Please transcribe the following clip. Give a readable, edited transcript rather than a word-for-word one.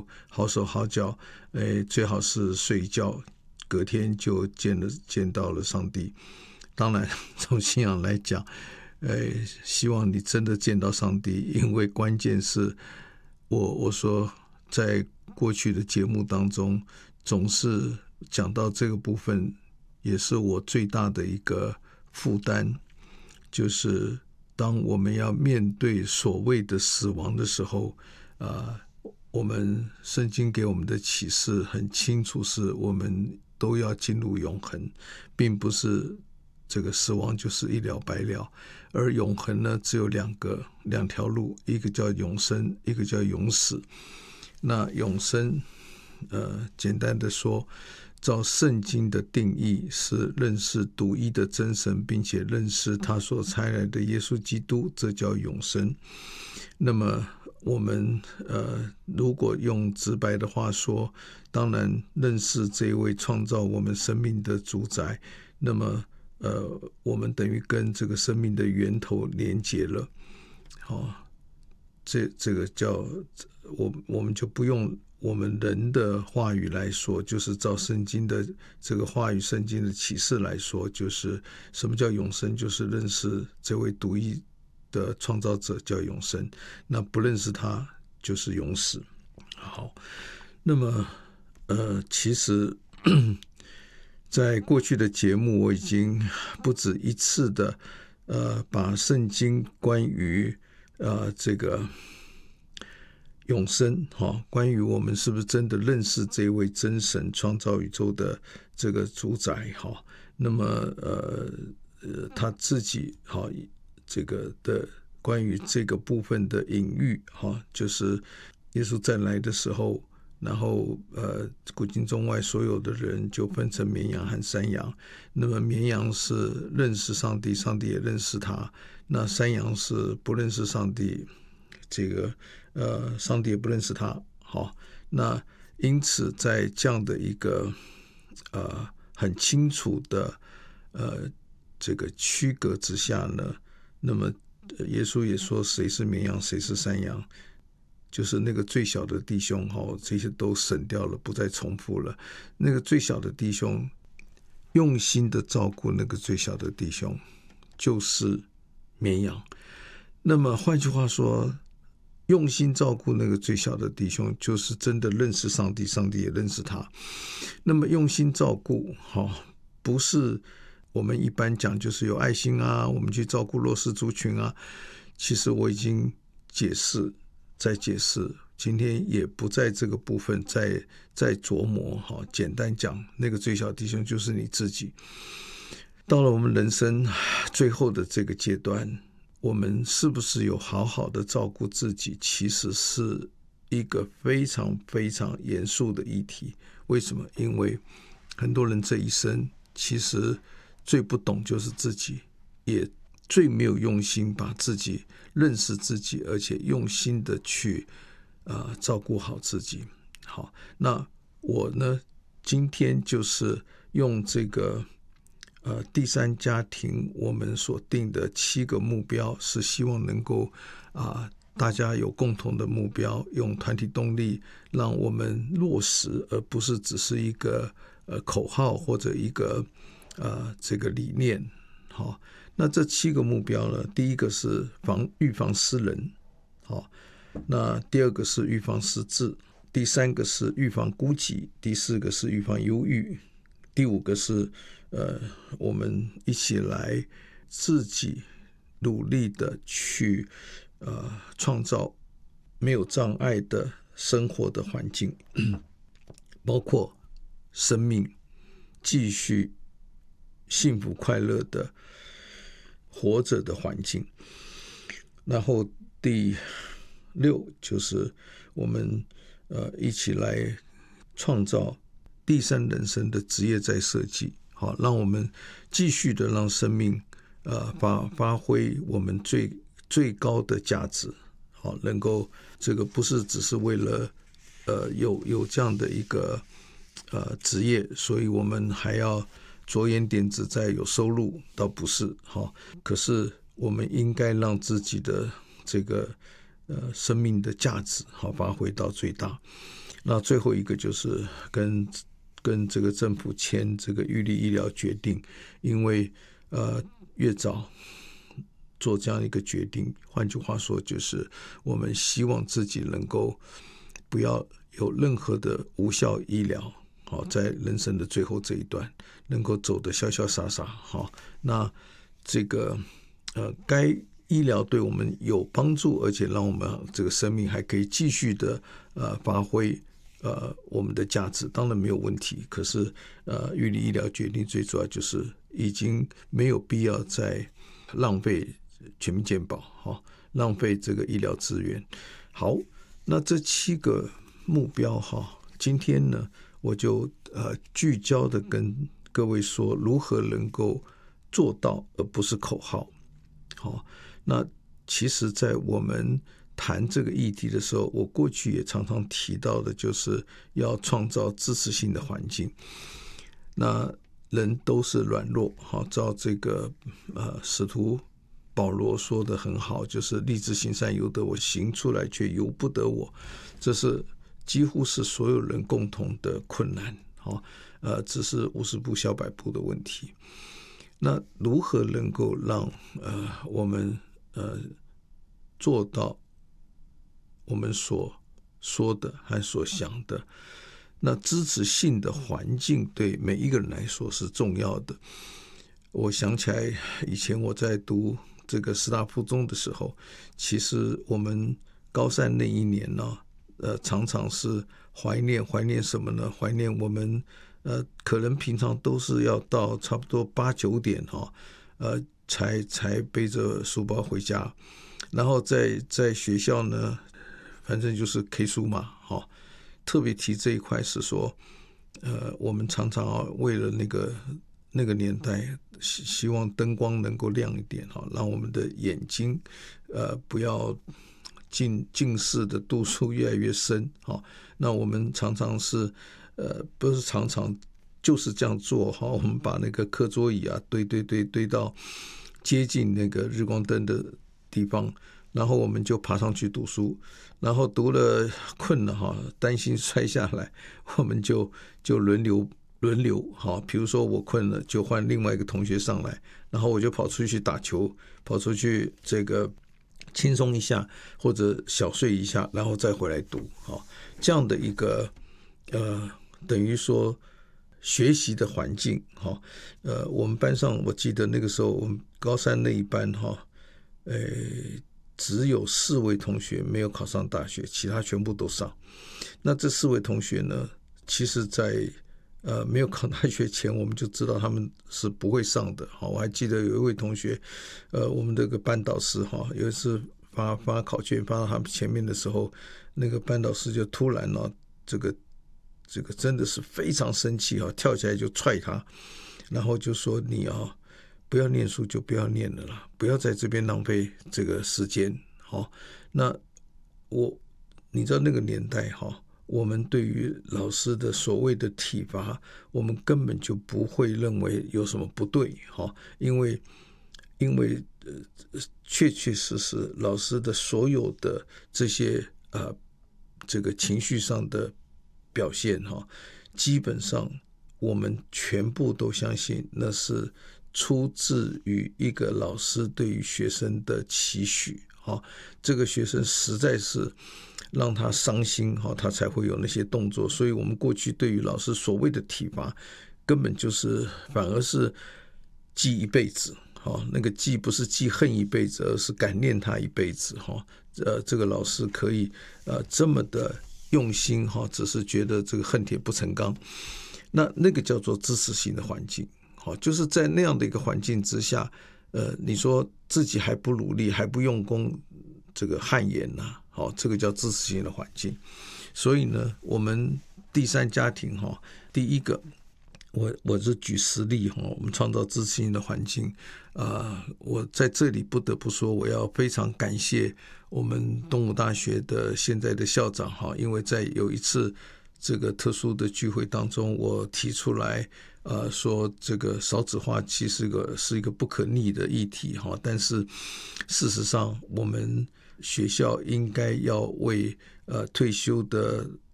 够好手好脚，最好是睡一觉，隔天就见到了上帝。当然从信仰来讲，希望你真的见到上帝，因为关键是我说在过去的节目当中总是讲到这个部分，也是我最大的一个负担，就是当我们要面对所谓的死亡的时候，我们圣经给我们的启示很清楚，是我们都要进入永恒，并不是这个死亡就是一了百了。而永恒呢，只有两条路，一个叫永生，一个叫永死。那永生简单的说，照圣经的定义是认识独一的真神，并且认识他所差来的耶稣基督，这叫永生。那么我们如果用直白的话说，当然认识这位创造我们生命的主宰，那么我们等于跟这个生命的源头连结了。这个叫我们就不用我们人的话语来说，就是照圣经的这个话语，圣经的启示来说，就是什么叫永生，就是认识这位独一的创造者叫永生，那不认识他就是永死。好，那么其实在过去的节目我已经不止一次的把圣经关于这个永生，关于我们是不是真的认识这位真神创造宇宙的这个主宰，那么他自己这个的关于这个部分的隐喻，就是耶稣再来的时候，然后古今中外所有的人就分成绵羊和山羊。那么绵羊是认识上帝，上帝也认识他；那山羊是不认识上帝，这个上帝也不认识他。好，那因此在这样的一个很清楚的这个区隔之下呢，那么耶稣也说谁是绵羊谁是山羊，就是那个最小的弟兄，这些都省掉了，不再重复了。那个最小的弟兄用心的照顾那个最小的弟兄，就是绵羊。那么换句话说，用心照顾那个最小的弟兄，就是真的认识上帝，上帝也认识他。那么用心照顾，不是我们一般讲就是有爱心啊，我们去照顾弱势族群啊。其实我已经再解释，今天也不在这个部分再琢磨。简单讲，那个最小弟兄就是你自己。到了我们人生最后的这个阶段，我们是不是有好好的照顾自己，其实是一个非常非常严肃的议题。为什么？因为很多人这一生其实最不懂就是自己，也最没有用心把自己认识自己，而且用心的去照顾好自己。好，那我呢，今天就是用这个第三家庭我们所定的7个目标，是希望能够大家有共同的目标，用团体动力让我们落实，而不是只是一个口号或者一个这个理念。好，那这7个目标呢，第一个是预防失能，那第二个是预防失智，第三个是预防孤寂，第4个是预防忧郁，第5个是我们一起来自己努力的去创造没有障碍的生活的环境，包括生命继续幸福快乐的活着的环境。然后第6就是我们一起来创造第3人生的职业再设计，好，让我们继续的让生命发挥我们最高的价值，好，能够这个不是只是为了有这样的一个职业，所以我们还要着眼点子在有收入，倒不是。可是我们应该让自己的这个生命的价值发挥到最大。 那最后一个就是跟这个政府签这个预立医疗决定，因为越早做这样一个决定，换句话说就是我们希望自己能够不要有任何的无效医疗，在人生的最后这一段能够走得潇潇洒洒。那这个该医疗对我们有帮助，而且让我们这个生命还可以继续的发挥我们的价值，当然没有问题。可是预立医疗决定最主要就是已经没有必要再浪费全民健保，浪费这个医疗资源。好，那这7个目标今天呢我就聚焦的跟各位说如何能够做到，而不是口号。那其实在我们谈这个议题的时候，我过去也常常提到的就是要创造支持性的环境。那人都是软弱，照这个使徒保罗说的很好，就是立志行善由得我，行出来却由不得我，这是几乎是所有人共同的困难，只是50步笑100步的问题。那如何能够让我们做到我们所说的和所想的？那支持性的环境对每一个人来说是重要的。我想起来以前我在读这个师大附中的时候，其实我们高三那一年呢，常常是怀念什么呢？怀念我们可能平常都是要到差不多8、9点才背着书包回家，然后在学校呢，反正就是 K 书嘛，特别提这一块是说，我们常常为了那个年代，希望灯光能够亮一点，让我们的眼睛不要近视的度数越来越深。那我们常常是不是常常就是这样做，我们把那个课桌椅堆到接近那个日光灯的地方，然后我们就爬上去读书，然后读了困了担心摔下来，我们就轮流比如说我困了就换另外一个同学上来，然后我就跑出去打球，跑出去这个轻松一下或者小睡一下，然后再回来读。这样的一个等于说学习的环境。我们班上我记得那个时候我们高三那一班只有4位同学没有考上大学，其他全部都上。那这4位同学呢，其实在没有考大学前我们就知道他们是不会上的。我还记得有一位同学我们这个班导师有一次发考卷发到他们前面的时候，那个班导师就突然这个真的是非常生气跳起来就踹他，然后就说你不要念书就不要念了啦，不要在这边浪费这个时间。那你知道那个年代我们对于老师的所谓的体罚，我们根本就不会认为有什么不对，因为确实老师的所有的这些这个情绪上的表现基本上我们全部都相信那是出自于一个老师对于学生的期许。这个学生实在是让他伤心他才会有那些动作。所以我们过去对于老师所谓的体罚根本就是反而是记一辈子，那个记不是记恨一辈子，而是感念他一辈子。这个老师可以这么的用心，只是觉得这个恨铁不成钢。那个叫做支持性的环境，就是在那样的一个环境之下，你说自己还不努力还不用功，这个汗颜这个叫支持性的环境。所以呢，我们第三家庭第一个我是举实例我们创造支持性的环境。我在这里不得不说，我要非常感谢我们东吴大学的现在的校长因为在有一次这个特殊的聚会当中，我提出来说这个少子化其实是一个不可逆的议题但是事实上我们学校应该要为退休的